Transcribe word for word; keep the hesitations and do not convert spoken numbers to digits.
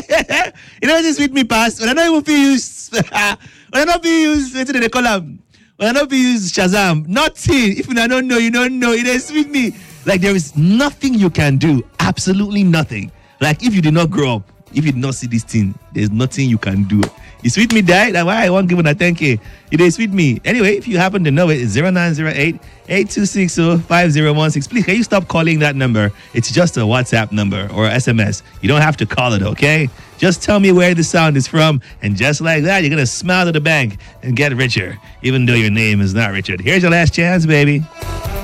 You know what this with me past? When I don't even feel use when I don't feel use what do they call them? When I don't feel use Shazam. Nothing. If you don't know, you don't know. It is with me. Like there is nothing you can do. Absolutely nothing. Like if you did not grow up, if you did not see this thing, there's nothing you can do. It's with me, die. That's why I won't give it a thank you. It is with me. Anyway, if you happen to know it, it's zero nine zero eight, eight two six zero, five zero one six. Please, can you stop calling that number? It's just a WhatsApp number or S M S. You don't have to call it, okay? Just tell me where the sound is from, and just like that, you're going to smile to the bank and get richer, even though your name is not Richard. Here's your last chance, baby.